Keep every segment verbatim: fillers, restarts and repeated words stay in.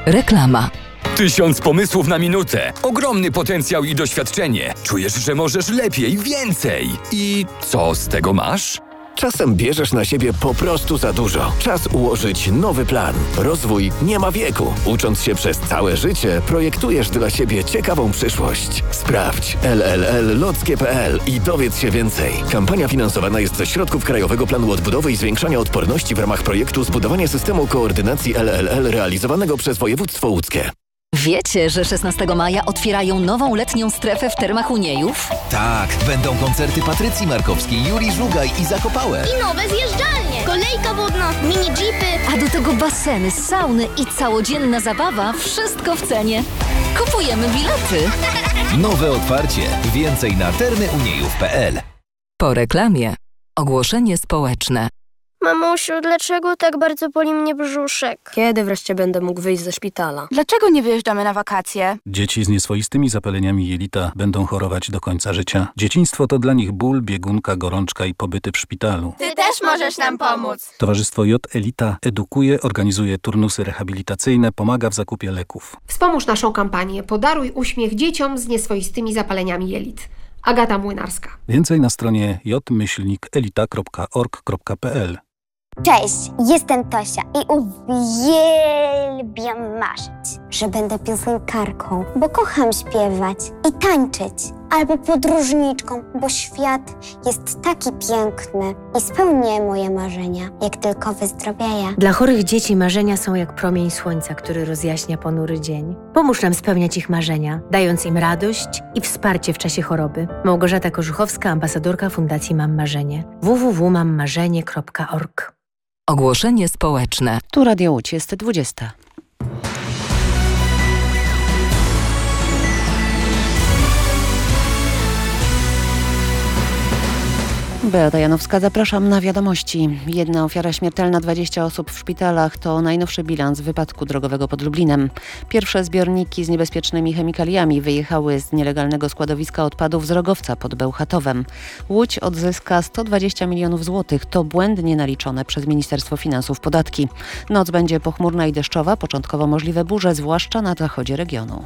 Reklama. Tysiąc pomysłów na minutę. Ogromny potencjał i doświadczenie. Czujesz, że możesz lepiej, więcej. I co z tego masz? Czasem bierzesz na siebie po prostu za dużo. Czas ułożyć nowy plan. Rozwój nie ma wieku. Ucząc się przez całe życie, projektujesz dla siebie ciekawą przyszłość. Sprawdź l l l lockie kropka p l i dowiedz się więcej. Kampania finansowana jest ze środków Krajowego Planu Odbudowy i Zwiększania Odporności w ramach projektu Zbudowanie systemu koordynacji L L L realizowanego przez województwo łódzkie. Wiecie, że szesnastego maja otwierają nową letnią strefę w Termach Uniejów? Tak, będą koncerty Patrycji Markowskiej, Juri Żugaj i Zakopałe. I nowe zjeżdżalnie, kolejka wodna, mini jeepy. A do tego baseny, sauny i całodzienna zabawa, wszystko w cenie. Kupujemy bilety. Nowe otwarcie. Więcej na termy uniejów kropka p l. Po reklamie. Ogłoszenie społeczne. Mamusiu, dlaczego tak bardzo boli mnie brzuszek? Kiedy wreszcie będę mógł wyjść ze szpitala? Dlaczego nie wyjeżdżamy na wakacje? Dzieci z nieswoistymi zapaleniami jelita będą chorować do końca życia. Dzieciństwo to dla nich ból, biegunka, gorączka i pobyty w szpitalu. Ty też możesz nam pomóc. Towarzystwo J Elita edukuje, organizuje turnusy rehabilitacyjne, pomaga w zakupie leków. Wspomóż naszą kampanię Podaruj uśmiech dzieciom z nieswoistymi zapaleniami jelit. Agata Młynarska. Więcej na stronie j myślnik elita kropka org kropka p l. Cześć, jestem Tosia i uwielbiam marzyć, że będę piosenkarką, bo kocham śpiewać i tańczyć, albo podróżniczką, bo świat jest taki piękny i spełnię moje marzenia, jak tylko wyzdrowieję. Dla chorych dzieci marzenia są jak promień słońca, który rozjaśnia ponury dzień. Pomóż nam spełniać ich marzenia, dając im radość i wsparcie w czasie choroby. Małgorzata Korzuchowska, ambasadorka Fundacji Mam Marzenie. w w w kropka mam marzenie kropka org. Ogłoszenie społeczne. Tu Radio Łódź, jest dwudziesta. Beata Janowska, zapraszam na wiadomości. Jedna ofiara śmiertelna, dwadzieścia osób w szpitalach to najnowszy bilans wypadku drogowego pod Lublinem. Pierwsze zbiorniki z niebezpiecznymi chemikaliami wyjechały z nielegalnego składowiska odpadów z Rogowca pod Bełchatowem. Łódź odzyska sto dwadzieścia milionów złotych. To błędnie naliczone przez Ministerstwo Finansów podatki. Noc będzie pochmurna i deszczowa, początkowo możliwe burze, zwłaszcza na zachodzie regionu.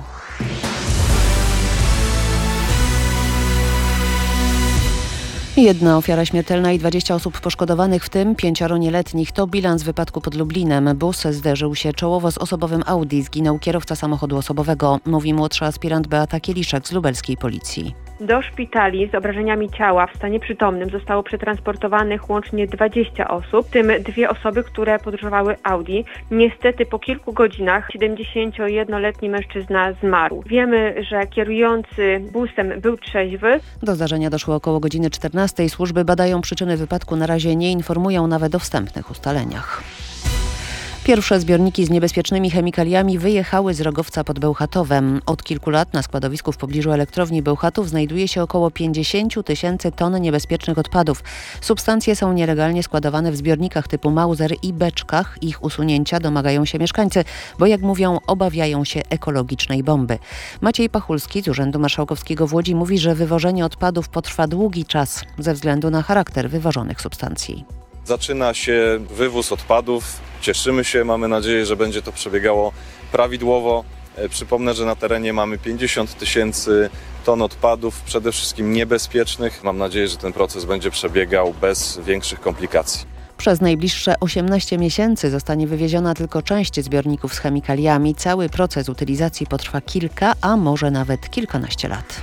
Jedna ofiara śmiertelna i dwadzieścia osób poszkodowanych, w tym pięcioro nieletnich. To bilans wypadku pod Lublinem. Bus zderzył się czołowo z osobowym Audi. Zginął kierowca samochodu osobowego, mówi młodsza aspirant Beata Kieliszek z lubelskiej policji. Do szpitali z obrażeniami ciała w stanie przytomnym zostało przetransportowanych łącznie dwadzieścia osób, w tym dwie osoby, które podróżowały Audi. Niestety po kilku godzinach siedemdziesięciojednoletni mężczyzna zmarł. Wiemy, że kierujący busem był trzeźwy. Do zdarzenia doszło około godziny czternastej. Służby badają przyczyny wypadku. Na razie nie informują nawet o wstępnych ustaleniach. Pierwsze zbiorniki z niebezpiecznymi chemikaliami wyjechały z Rogowca pod Bełchatowem. Od kilku lat na składowisku w pobliżu elektrowni Bełchatów znajduje się około pięćdziesiąt tysięcy ton niebezpiecznych odpadów. Substancje są nielegalnie składowane w zbiornikach typu Mauser i beczkach. Ich usunięcia domagają się mieszkańcy, bo jak mówią, obawiają się ekologicznej bomby. Maciej Pachulski z Urzędu Marszałkowskiego w Łodzi mówi, że wywożenie odpadów potrwa długi czas ze względu na charakter wywożonych substancji. Zaczyna się wywóz odpadów. Cieszymy się, mamy nadzieję, że będzie to przebiegało prawidłowo. Przypomnę, że na terenie mamy pięćdziesiąt tysięcy ton odpadów, przede wszystkim niebezpiecznych. Mam nadzieję, że ten proces będzie przebiegał bez większych komplikacji. Przez najbliższe osiemnaście miesięcy zostanie wywieziona tylko część zbiorników z chemikaliami. Cały proces utylizacji potrwa kilka, a może nawet kilkanaście lat.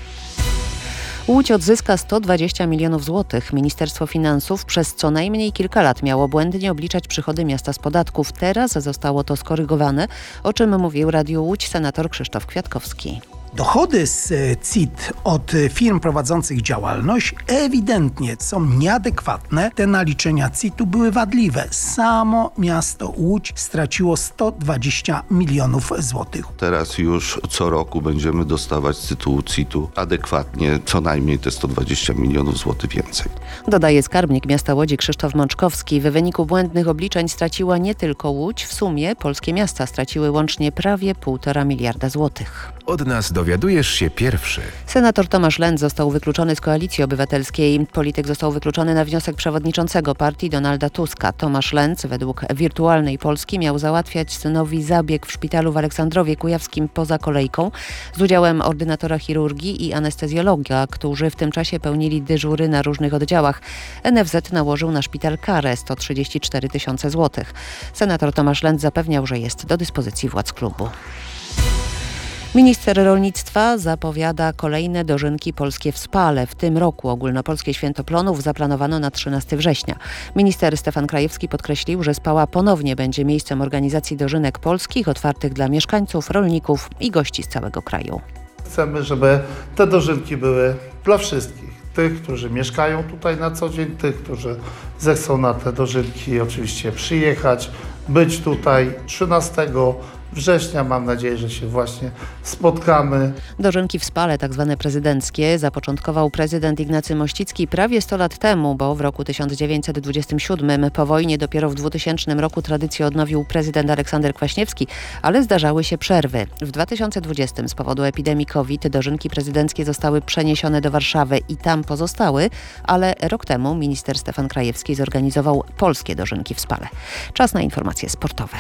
Łódź odzyska sto dwadzieścia milionów złotych. Ministerstwo Finansów przez co najmniej kilka lat miało błędnie obliczać przychody miasta z podatków. Teraz zostało to skorygowane, o czym mówił Radiu Łódź senator Krzysztof Kwiatkowski. Dochody z C I T od firm prowadzących działalność ewidentnie są nieadekwatne. Te naliczenia C I T-u były wadliwe. Samo miasto Łódź straciło sto dwadzieścia milionów złotych. Teraz już co roku będziemy dostawać z tytułu C I T-u adekwatnie co najmniej te sto dwadzieścia milionów złotych więcej. Dodaje skarbnik miasta Łodzi Krzysztof Mączkowski. W wyniku błędnych obliczeń straciła nie tylko Łódź. W sumie polskie miasta straciły łącznie prawie półtora miliarda złotych. Od nas do Dowiadujesz się pierwszy. Senator Tomasz Lenz został wykluczony z Koalicji Obywatelskiej. Polityk został wykluczony na wniosek przewodniczącego partii Donalda Tuska. Tomasz Lenz według Wirtualnej Polski miał załatwiać synowi zabieg w szpitalu w Aleksandrowie Kujawskim poza kolejką z udziałem ordynatora chirurgii i anestezjologa, którzy w tym czasie pełnili dyżury na różnych oddziałach. N F Z nałożył na szpital karę sto trzydzieści cztery tysiące złotych. Senator Tomasz Lenz zapewniał, że jest do dyspozycji władz klubu. Minister rolnictwa zapowiada kolejne dożynki polskie w Spale. W tym roku ogólnopolskie święto plonów zaplanowano na trzynastego września. Minister Stefan Krajewski podkreślił, że Spała ponownie będzie miejscem organizacji dożynek polskich otwartych dla mieszkańców, rolników i gości z całego kraju. Chcemy, żeby te dożynki były dla wszystkich. Tych, którzy mieszkają tutaj na co dzień, tych, którzy zechcą na te dożynki oczywiście przyjechać, być tutaj trzynastego września. Mam nadzieję, że się właśnie spotkamy. Dożynki w Spale, tak zwane prezydenckie, zapoczątkował prezydent Ignacy Mościcki prawie sto lat temu, bo w roku tysiąc dziewięćset dwudziestym siódmym po wojnie dopiero w dwutysięcznym roku tradycję odnowił prezydent Aleksander Kwaśniewski, ale zdarzały się przerwy. W dwa tysiące dwudziestym z powodu epidemii COVID dożynki prezydenckie zostały przeniesione do Warszawy i tam pozostały, ale rok temu minister Stefan Krajewski zorganizował polskie dożynki w Spale. Czas na informacje sportowe.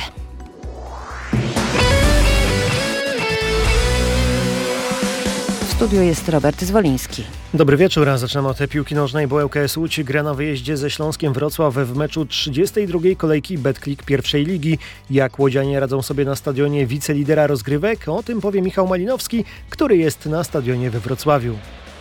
W studiu jest Robert Zwoliński. Dobry wieczór, a zaczynamy od piłki nożnej, bo L K S Łódź gra na wyjeździe ze Śląskiem Wrocław w meczu trzydziestej drugiej kolejki Betclic pierwszej ligi. Jak łodzianie radzą sobie na stadionie wicelidera rozgrywek? O tym powie Michał Malinowski, który jest na stadionie we Wrocławiu.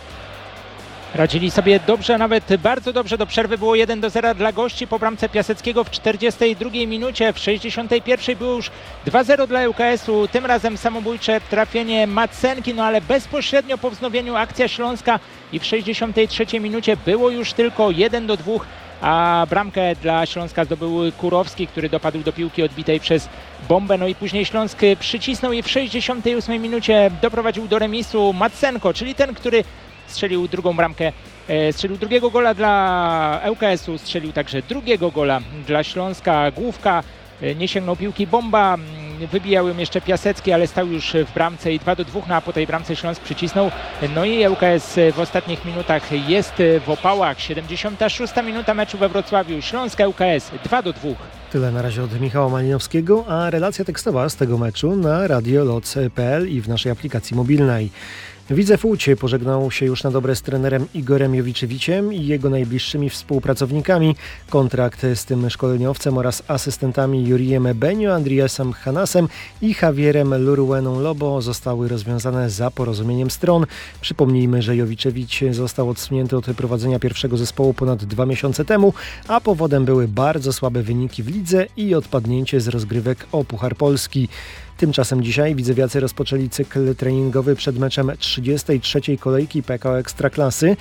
Radzili sobie dobrze, nawet bardzo dobrze. Do przerwy było jeden do zera dla gości po bramce Piaseckiego w czterdziestej drugiej minucie. W sześćdziesiątej pierwszej było już dwa zero dla L K S-u. Tym razem samobójcze trafienie Macenki, no ale bezpośrednio po wznowieniu akcja Śląska i w sześćdziesiątej trzeciej minucie było już tylko jeden do dwóch. A bramkę dla Śląska zdobył Kurowski, który dopadł do piłki odbitej przez bombę. No i później Śląsk przycisnął i w sześćdziesiątej ósmej minucie doprowadził do remisu Macenko, czyli ten, który strzelił drugą bramkę, e, strzelił drugiego gola dla L K S-u, strzelił także drugiego gola dla Śląska. Główka, e, nie sięgnął piłki, bomba, wybijał ją jeszcze Piasecki, ale stał już w bramce i dwa do dwóch, no a po tej bramce Śląsk przycisnął. No i L K S w ostatnich minutach jest w opałach. siedemdziesiąta szósta minuta meczu we Wrocławiu. Śląsk L K S dwa do dwóch. Tyle na razie od Michała Malinowskiego, a relacja tekstowa z tego meczu na radio loc kropka p l i w naszej aplikacji mobilnej. Widzew Łódź pożegnał się już na dobre z trenerem Igorem Jowiczewiciem i jego najbliższymi współpracownikami. Kontrakt z tym szkoleniowcem oraz asystentami Jurijem Benio, Andriasem Hanasem i Javierem Lurueną Lobo zostały rozwiązane za porozumieniem stron. Przypomnijmy, że Jowiczewicz został odsunięty od prowadzenia pierwszego zespołu ponad dwa miesiące temu, a powodem były bardzo słabe wyniki w lidze i odpadnięcie z rozgrywek o Puchar Polski. Tymczasem dzisiaj widzewiacy rozpoczęli cykl treningowy przed meczem trzydziestej trzeciej kolejki P K O Ekstraklasy.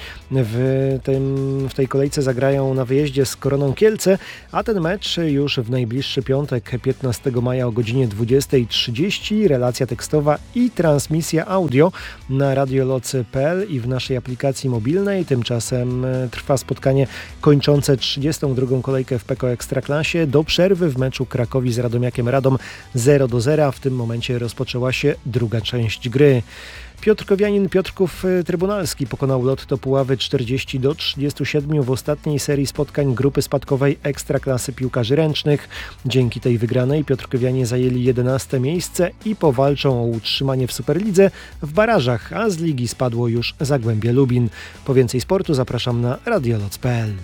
W, tym, w tej kolejce zagrają na wyjeździe z Koroną Kielce, a ten mecz już w najbliższy piątek, piętnastego maja o godzinie dwudziestej trzydzieści. Relacja tekstowa i transmisja audio na radio loc kropka p l i w naszej aplikacji mobilnej. Tymczasem trwa spotkanie kończące trzydziestą drugą kolejkę w P K O Ekstraklasie. Do przerwy w meczu Krakowi z Radomiakiem Radom zero do zera. W tym momencie rozpoczęła się druga część gry. Piotrkowianin Piotrków Trybunalski pokonał Lotto Puławy czterdzieści do trzydziestu siedmiu w ostatniej serii spotkań grupy spadkowej Ekstraklasy Piłkarzy Ręcznych. Dzięki tej wygranej Piotrkowianie zajęli jedenaste miejsce i powalczą o utrzymanie w Superlidze w barażach, a z ligi spadło już Zagłębie Lubin. Po więcej sportu zapraszam na radio loc kropka p l.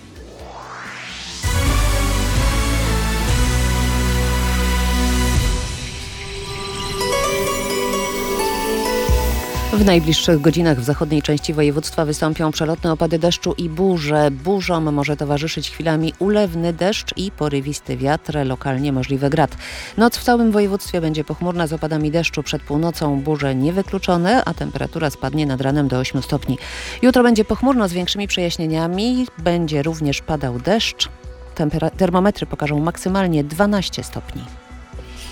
W najbliższych godzinach w zachodniej części województwa wystąpią przelotne opady deszczu i burze. Burzom może towarzyszyć chwilami ulewny deszcz i porywisty wiatr, lokalnie możliwy grad. Noc w całym województwie będzie pochmurna z opadami deszczu. Przed północą burze niewykluczone, a temperatura spadnie nad ranem do ośmiu stopni. Jutro będzie pochmurno z większymi przejaśnieniami. Będzie również padał deszcz. Tempera- termometry pokażą maksymalnie dwanaście stopni.